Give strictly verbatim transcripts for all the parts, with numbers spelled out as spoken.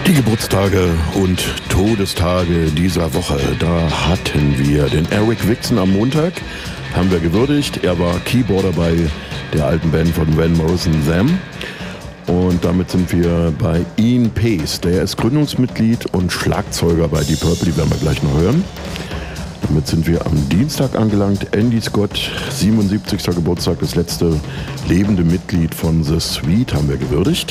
Die Geburtstage und Todestage dieser Woche. Da hatten wir den Eric Wixon am Montag, haben wir gewürdigt. Er war Keyboarder bei der alten Band von Van Morrison, Them. Und damit sind wir bei Ian Pace. Der ist Gründungsmitglied und Schlagzeuger bei Deep Purple, die werden wir gleich noch hören. Damit sind wir am Dienstag angelangt. Andy Scott, siebenundsiebzigster Geburtstag, das letzte lebende Mitglied von The Sweet, haben wir gewürdigt.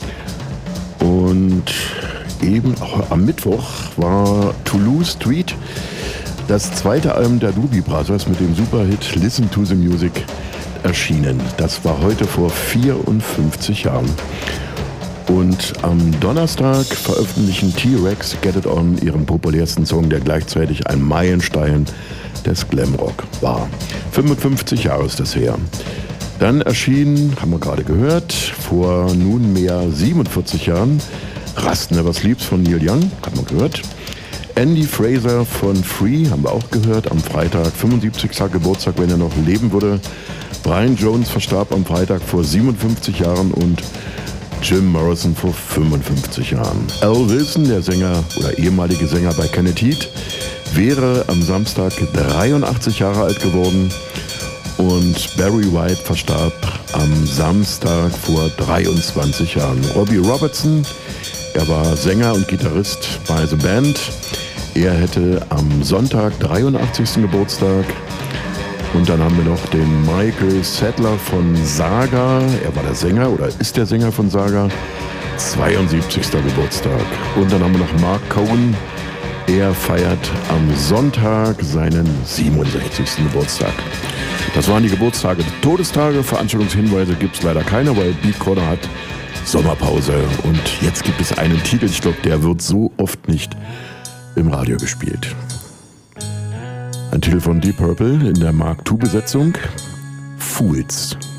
Und eben auch am Mittwoch war Toulouse Street, das zweite Album der Doobie Brothers mit dem Superhit Listen to the Music, erschienen. Das war heute vor vierundfünfzig Jahren. Und am Donnerstag veröffentlichen T-Rex Get It On ihren populärsten Song, der gleichzeitig ein Meilenstein des Glamrock war. fünfundfünfzig Jahre ist das her. Dann erschien, haben wir gerade gehört, vor nunmehr siebenundvierzig Jahren Rust Never Sleeps von Neil Young, haben wir gehört. Andy Fraser von Free haben wir auch gehört, am Freitag, fünfundsiebzigster Geburtstag, wenn er noch leben würde. Brian Jones verstarb am Freitag vor siebenundfünfzig Jahren und Jim Morrison vor fünfundfünfzig Jahren. Al Wilson, der Sänger oder ehemalige Sänger bei Kenneth Heat, wäre am Samstag dreiundachtzig Jahre alt geworden. Und Barry White verstarb am Samstag vor dreiundzwanzig Jahren. Robbie Robertson, er war Sänger und Gitarrist bei The Band. Er hätte am Sonntag dreiundachtzigsten Geburtstag. Und dann haben wir noch den Michael Sadler von Saga. Er war der Sänger oder ist der Sänger von Saga. zweiundsiebzigster Geburtstag. Und dann haben wir noch Mark Cohen. Er feiert am Sonntag seinen siebenundsechzigsten Geburtstag. Das waren die Geburtstage, Todestage. Veranstaltungshinweise gibt es leider keine, weil Beat Corner hat Sommerpause. Und jetzt gibt es einen Titel, ich glaube, der wird so oft nicht im Radio gespielt. Ein Titel von Deep Purple in der Mark zwei Besetzung, Fools.